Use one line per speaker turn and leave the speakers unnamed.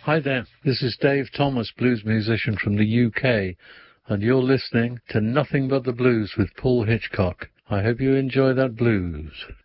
Hi there, this is Dave Thomas, blues musician from the UK, and you're listening to Nothing But the Blues with Paul Hitchcock. I hope you enjoy that blues.